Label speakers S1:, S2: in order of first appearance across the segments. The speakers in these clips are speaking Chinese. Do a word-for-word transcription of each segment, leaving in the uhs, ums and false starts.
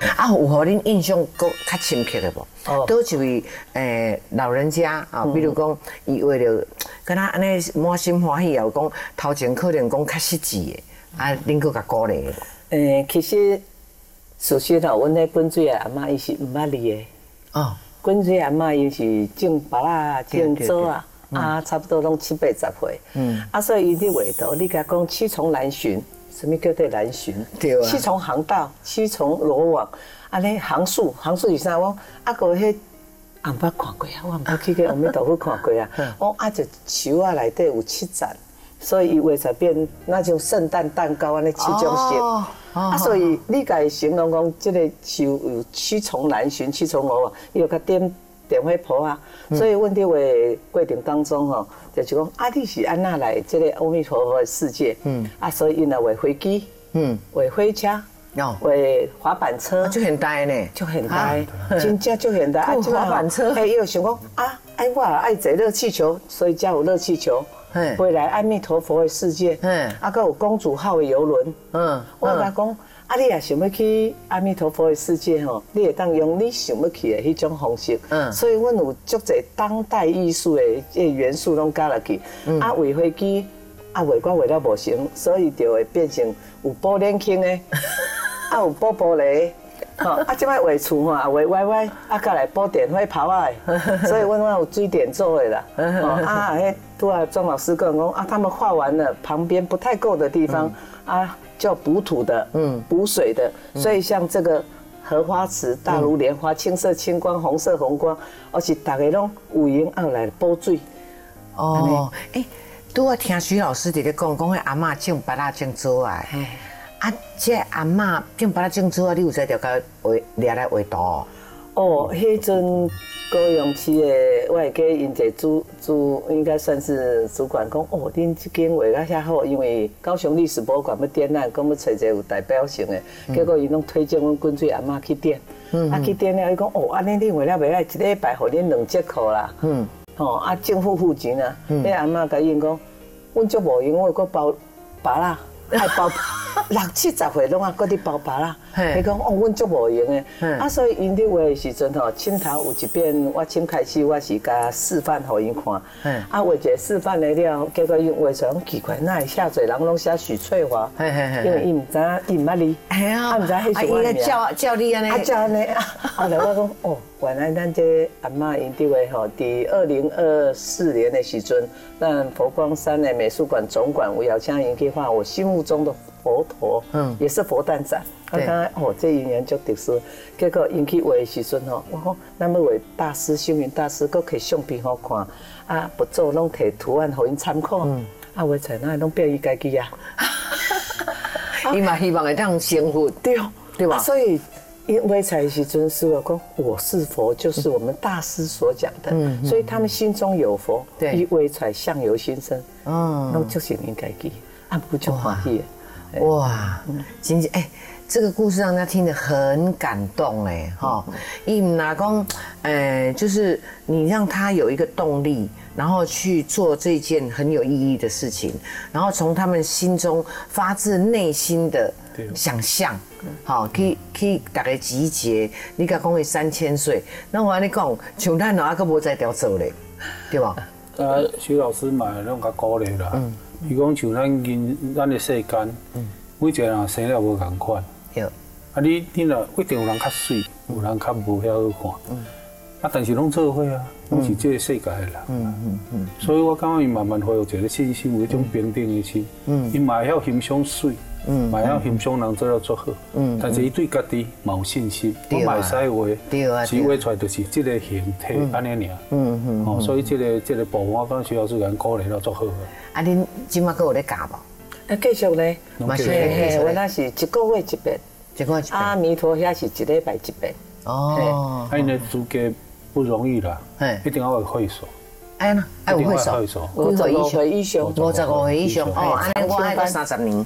S1: 啊，有互恁印象够较深刻的无？
S2: 哦，
S1: 倒一位诶老人家啊，比如讲，伊为了跟他安尼满心欢喜，又讲头前可能讲较失志的，啊，恁佫甲鼓励的。
S2: 诶，其实事实吼，阮迄滚水的阿嬷伊是毋捌字的。哦，滚水阿嬷伊是种白啊，种枣啊，啊，差不多拢七八十岁。嗯，啊，所以伊伫画图，你甲讲七重南巡。什么叫做南巡？对啊，七重航道，七重罗网，安尼航树，航树是啥？我啊个迄也毋捌看过啊，我毋捌去过阿弥陀佛看过啊。我啊就树啊内底有七盏，所以伊画才变那种圣诞蛋糕安尼七种色。啊，所以你家形容讲，这个树有七重南巡，七重罗网，伊有甲点点火婆啊。所以阮伫画过程当中吼。就是讲啊，你是安那来这个阿弥陀佛的世界，嗯，啊，所以因来画飞机，嗯，画火车，哦，画滑板车，
S1: 就现代呢，
S2: 就现代，真正就现代。
S1: 啊，滑板车，
S2: 哎，伊有想讲啊，哎，我爱坐热气球，所以才有热气球，回来阿弥陀佛的世界，嗯，啊，还有公主号的游轮，嗯，我甲讲。啊，你也想要去阿弥陀佛的世界吼，你会当用你想要去的迄种方式。嗯，所以阮有足侪当代艺术的这元素拢加落去。嗯，啊，画飞机，啊，画我画了无成，所以就会变成有保年轻的，啊，有保玻璃。吼，啊，即摆画厝吼，也画歪歪，啊，再来补电火泡啊，所以阮阮有水电做的啦。哦，啊，迄拄啊庄老师跟我讲啊，他们画完了，旁边不太够的地方啊。叫补土的，嗯，补水的，所以像这个荷花池、大如莲花，青色青光，红色红光，而且大家拢有闲后来补水。
S1: 哦，哎，拄我听徐老师伫咧讲，讲迄阿嬷种白蜡种枣啊，啊，这阿嬷种白蜡种枣啊，你有在条甲画掠来画图？哦，
S2: 迄阵高雄市的，我会给因一个主主，应该算是主管讲，哦，恁这间画甲遐好，因为高雄历史博物馆要展览，讲要找一个有代表性的，结果伊拢推荐阮滚水阿嬷去展，啊去展了，伊讲，哦，安尼恁画了袂歹，一礼拜互恁两节课啦，嗯，吼，啊政府付钱啊，迄阿嬷甲伊讲，阮足无用，我搁包白啦。爱包六七十岁拢啊，搁伫包白啦。伊讲哦，阮足无用的。啊，所以因伫画的时阵吼，凊头有一遍我凊开始我是甲示范互因看。啊，画一个示范的了，结果因画出来奇怪，哪会遐侪人拢写许翠华？因为伊毋知伊毋捌字，啊毋知迄是我名。
S1: 叫叫你安尼。
S2: 啊叫安尼啊，后来我讲哦，原来咱这阿嬷因伫画吼，伫二零二四年的时阵，咱佛光山的美术馆总馆有邀请因去画我心目中的佛陀，嗯，也是佛诞展。我讲哦，这一年就特殊，结果因去画的时阵吼，我讲咱要画大师星云大师，搁摕相片好看，啊，不做拢摕图案互因参考，嗯，啊，画出来那拢变伊家己啊。
S1: 伊嘛希望会当成佛，
S2: 对对吧？所以因画出来的时阵，师父讲我是佛，就是我们大师所讲的，嗯，所以他们心中有佛，对，伊画出来相由心生，嗯，拢就是因家己，啊，不就欢喜。
S1: 哇，真哎，这个故事让人家听得很感动哎，哈！伊唔拿讲，呃，就是你让他有一个动力，然后去做这件很有意义的事情，然后从他们心中发自内心的想象，好，去去大家集结。你甲讲的三千岁，那我安尼讲，像咱哪个无在调做咧，对吧？
S3: 啊，徐老师嘛，拢甲鼓励啦。伊讲像咱人咱的世间，每一个人生了无同款。对。啊，你你若一定有人较水，有人较无晓去看。嗯。啊，但是拢做伙啊，拢是这个世界的人。嗯嗯嗯。所以我感觉伊慢慢恢复一个信心，有一种平等的心。嗯。伊嘛晓欣赏水，嗯，嘛晓欣赏人做了做好。嗯。但是伊对家己嘛有信心，我嘛会使画。对啊。只画出来就是这个形体安尼尔。嗯嗯。哦，所以这个这个部分我感觉徐老师甲鼓励了做好。啊，
S1: 恁即马阁有咧教无？
S2: 啊，继续咧，嘛是嘿，我那是一个月一遍，
S1: 一个月一遍。
S2: 阿弥陀遐是一礼拜一遍。
S3: 哦，啊，因的资格不容易啦，一定要有会所。
S1: 哎呐，爱有会所，
S2: 五十五岁以上，
S1: 五十五岁以上，哦，安尼我爱到三十年。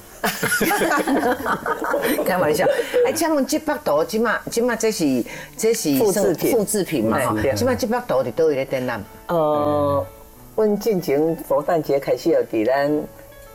S1: 开玩笑，哎，像阮这幅图，即马即马这是这是
S2: 复制品，
S1: 复制品嘛，即马这幅图伫倒位咧展览？
S2: 呃。阮进前佛诞节开始有伫咱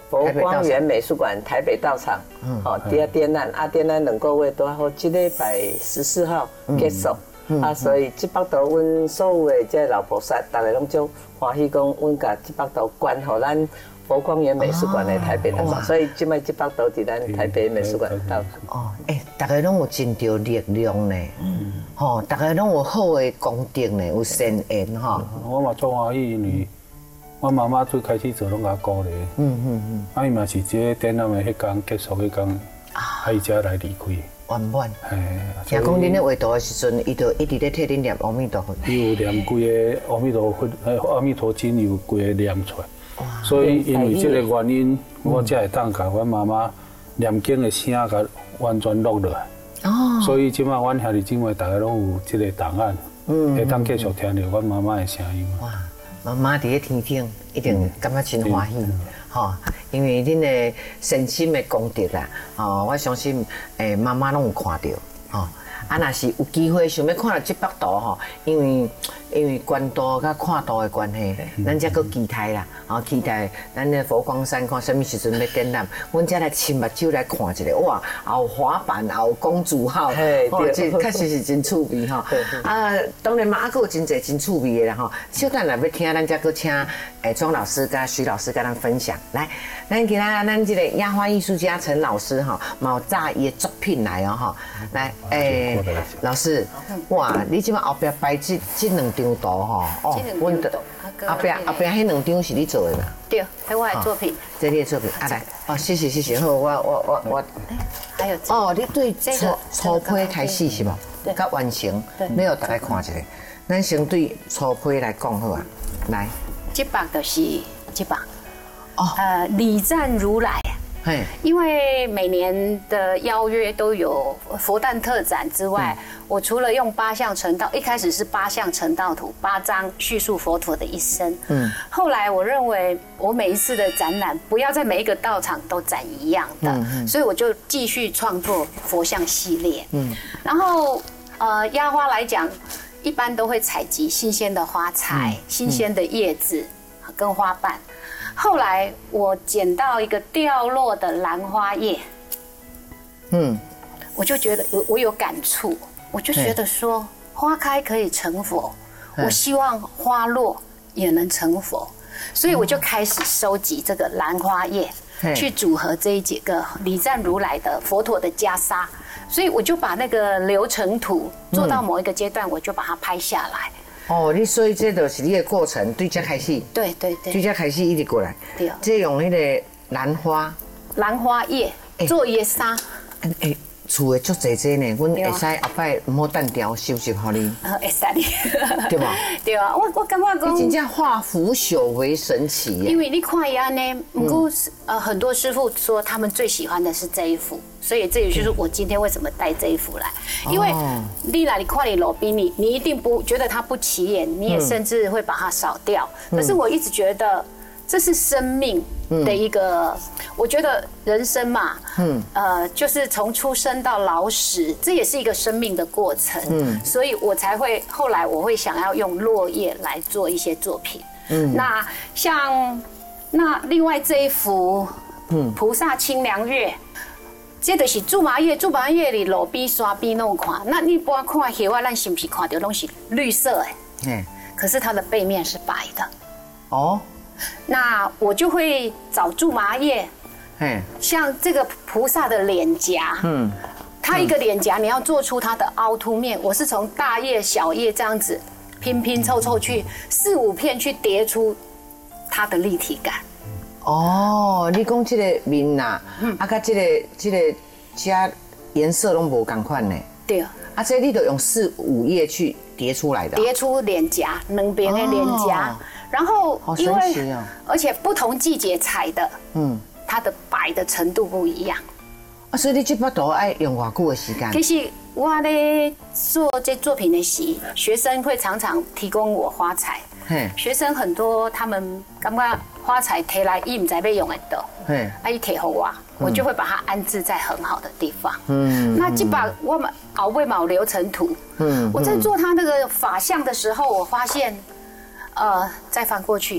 S2: 佛光园美术馆台北道场，哦，第二展览，啊，展览两个月都好，这礼拜十四号结束，啊，所以这北道阮所有的这老菩萨，大家拢就欢喜讲，阮甲这北道关乎咱佛光园美术馆的台北道场，所以这摆这北道伫咱台北美术馆道场。
S1: 哦，哎，大家拢有真着力量呢，嗯，吼，大家拢有好的功德呢，有善缘哈。
S3: 我嘛做欢喜，因为我妈妈最开始做拢甲鼓励，嗯嗯嗯，啊伊嘛是这展览的迄天结束迄天，啊伊才来离开。
S1: 圆满，
S3: 哎，
S1: 听讲恁咧画图的时阵，伊就一直咧替恁念阿弥陀佛。
S3: 伊有念规个阿弥陀佛，阿弥陀经有规个念出来。所以因为这个原因，我才会当甲阮妈妈念经的声甲完全录落来。哦。所以即摆阮兄弟姊妹大家拢有这个档案，嗯，会当继续听到阮妈妈的声音。哇，
S1: 妈妈伫咧天顶一定感觉真欢喜。吼，因为恁的身心的功德啦，吼，我相信诶妈妈拢有看到，吼，啊，若是有机会想要看到这幅图吼，因为因为关渡甲看图的关系，咱才搁期待啦，吼，期待咱的佛光山看什么时阵要展览，阮才来亲目睭来看一下，哇，有滑板，有公主号，哦，这确实是真趣味吼，啊，当然嘛，啊，搁有真侪真趣味的啦吼，小等来要听，咱才搁请诶庄老师甲徐老师甲咱分享。来，咱今仔咱这个压花艺术家陈老师哈，毛炸伊的作品来哦哈，来，诶、欸，老师，哇，你即摆后壁摆这这两张图哈，
S4: 哦，阮的
S1: 后壁后壁迄两张是你做的嘛？
S4: 对，系我的作品。
S1: 这你的作品，啊来，哦，谢谢谢谢，好，我我我我，
S4: 还有
S1: 哦，你对初初批开始是无？对，到完成，你要大家看一下，咱先对初批来讲好啊，来，
S4: 这版就是这版。哦，呃，礼赞如来。
S1: 嘿，
S4: 因为每年的邀约都有佛诞特展之外，嗯、我除了用八相成道，一开始是八相成道图，八张叙述佛陀的一生。嗯，后来我认为我每一次的展览不要在每一个道场都展一样的，嗯嗯、所以我就继续创作佛像系列。嗯，然后呃，压花来讲，一般都会采集新鲜的花材、嗯、新鲜的叶子跟花瓣。后来我捡到一个掉落的兰花叶，嗯，我就觉得我我有感触，我就觉得说花开可以成佛，我希望花落也能成佛，所以我就开始收集这个兰花叶，去组合这几个礼赞如来的佛陀的袈裟，所以我就把那个流程图做到某一个阶段，我就把它拍下来。
S1: 哦，你所以这就是你的过程，对这开始，
S4: 对对对，
S1: 对这开始一直过来，
S4: 对，
S1: 这用那个兰花，
S4: 兰花叶做叶纱，
S1: 哎，厝的足济济呢，阮会使后摆唔好单调收集互你，
S4: 呃，会使你，
S1: 对吧？
S4: 对啊，我我感觉讲，
S1: 真正化腐朽为神奇耶。
S4: 因为你看呀呢，不过呃很多师傅说他们最喜欢的是这一幅。所以这也就是我今天为什么带这一幅来，因为你来你看你路边你你一定不觉得它不起眼，你也甚至会把它扫掉。可是我一直觉得这是生命的一个，我觉得人生嘛，嗯，呃，就是从出生到老死，这也是一个生命的过程。嗯，所以我才会后来我会想要用落叶来做一些作品。嗯，那像那另外这一幅，嗯，菩萨清凉月。这就是苎麻叶，苎麻叶里路边、山边弄看，那你不看叶啊，咱是不是看到东西绿色的？嗯，可是它的背面是白的。哦，那我就会找苎麻叶，嗯，像这个菩萨的脸颊，嗯，它一个脸颊你要做出它的凹凸面，我是从大叶、小叶这样子拼拼凑凑去四五片去叠出它的立体感。
S1: 哦，你讲这个面呐，啊，甲这个这个加颜色拢无同款呢。
S4: 对。
S1: 啊，这你都用四五页去叠出来的。
S4: 叠出脸颊，两边的脸颊，然后因为而且不同季节采的，嗯，它的白的程度不一样。
S1: 啊，所以你这幅图爱用偌久的时间？
S4: 其实我咧做这作品的时，学生会常常提供我花材。学生很多，他们感觉花材提来，伊唔知要用得到，啊，伊提给我，我就会把它安置在很好的地方。嗯，那这把我们熬尾毛流程图，嗯，我在做它那个法相的时候，我发现，呃，再翻过去哦，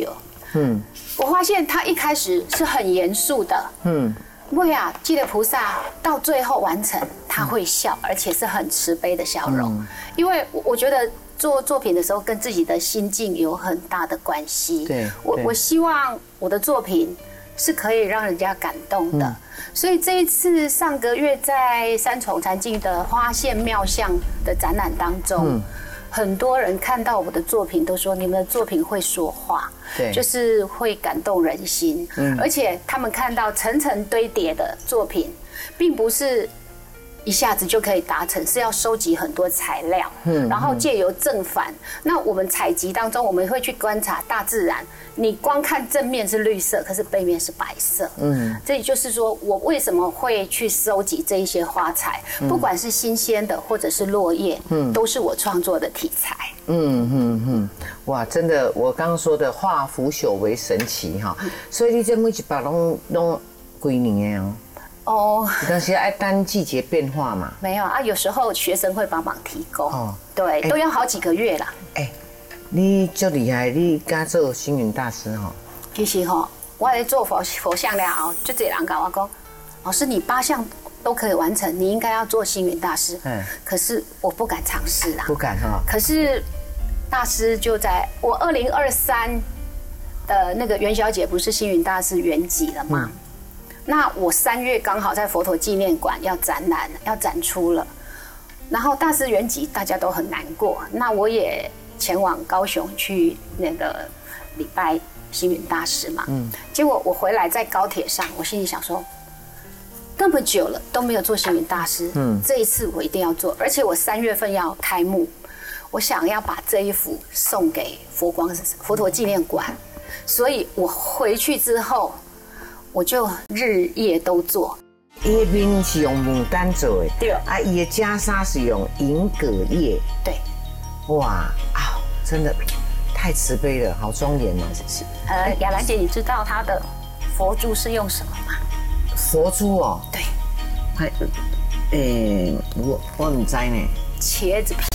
S4: 嗯，我发现他一开始是很严肃的，嗯，为啊，记得菩萨到最后完成，他会笑，而且是很慈悲的笑容，嗯、因为我觉得做作品的时候跟自己的心境有很大的关系。
S1: 对，
S4: 我我希望我的作品是可以让人家感动的，嗯、所以这一次上个月在三重禅境的花线妙相的展览当中。嗯，很多人看到我的作品都说，你们的作品会说话，
S1: 对，
S4: 就是会感动人心。嗯，而且他们看到层层堆叠的作品，并不是一下子就可以达成，是要收集很多材料，嗯，然后借由正反。那我们采集当中，我们会去观察大自然。你光看正面是绿色，可是背面是白色，嗯，这也就是说，我为什么会去收集这一些花材，不管是新鲜的或者是落叶，嗯，都是我创作的题材。
S1: 嗯嗯嗯，哇，真的，我刚刚说的化腐朽为神奇哈，所以你这每一把拢拢几年的哦。哦，但是爱单季节变化嘛？
S4: 没有啊，有时候学生会帮忙提供，哦，对，都要好几个月啦。
S1: 哎，你足厉害，你敢做星云大师哈？
S4: 其实哈，我在做佛佛像了后，就这人跟我讲，老师你八项都可以完成，你应该要做星云大师。嗯，可是我不敢尝试啊，
S1: 不敢哈。
S4: 可是大师就在我二零二三的那个元宵节，不是星云大师圆寂了吗？嗯，那我三月刚好在佛陀纪念馆要展览，要展出了，然后大师圆寂，大家都很难过。那我也前往高雄去那个礼拜星云大师嘛，嗯，结果我回来在高铁上，我心里想说，那么久了都没有做星云大师，嗯，这一次我一定要做，而且我三月份要开幕，我想要把这一幅送给佛光佛陀纪念馆，所以我回去之后。我就日夜都做。
S1: 伊的面是用牡丹做的，
S4: 对。
S1: 啊，伊的袈裟是用银葛叶，
S4: 对。
S1: 哇啊，真的太慈悲了，好庄严哦。
S4: 是。呃，雅兰姐，你知道她的佛珠是用什么吗？
S1: 佛珠哦。
S4: 对。
S1: 还，诶，我我唔知呢。
S4: 茄子皮。